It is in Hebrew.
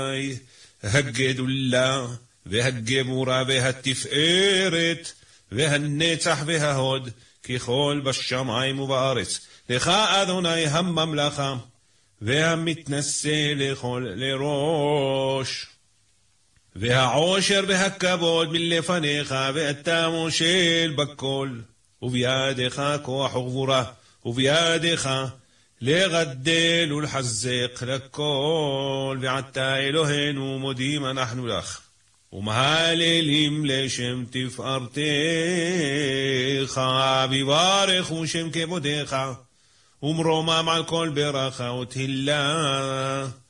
הגדולה והגמורה והתפארת והנצח וההוד ככל בשמיים ובארץ. לך אדוני הממלכה והמתנשא לכל לראש, והעושר והכבוד מלפניך, ואתה מושל בכל, ובידך כוח וגבורה, ובידך לגדל ולחזק לכל. ועתה אלוהינו מודים אנחנו לך, ומהללים לשם תפארתך, ויברכו שם כבודך, ומרומם על כל ברכה ותהילה.